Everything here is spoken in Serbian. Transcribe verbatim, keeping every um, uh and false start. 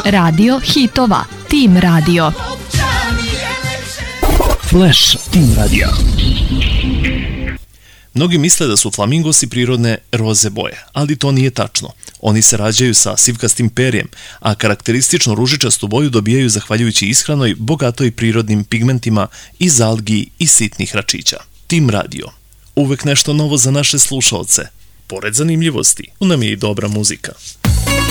Radio hitova. Tim Radio. Flash Tim Radio. Mnogi misle da su flamingosi prirodne roze boje, ali to nije tačno. Oni se rađaju sa sivkastim perjem, a karakteristično ružičastu boju dobijaju zahvaljujući ishranoj, bogatoj prirodnim pigmentima iz algi i sitnih račića. Tim Radio. Uvek nešto novo za naše slušaoce. Pored zanimljivosti, tu nam je i dobra muzika.